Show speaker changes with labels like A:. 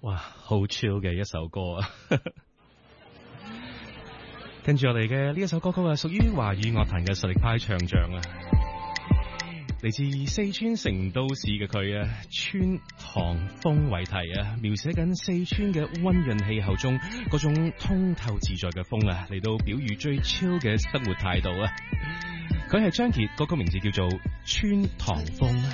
A: 哇，好 chill 嘅一首歌啊！跟住我哋嘅呢一首歌曲啊，屬於華語樂壇嘅實力派唱將啊，嚟自四川成都市嘅佢啊，川航風為題啊，描寫緊四川嘅溫潤氣候中嗰種通透自在嘅風啊，嚟到表喻最 chill 嘅生活態度啊！佢係張傑，歌曲名字叫做《川唐風》。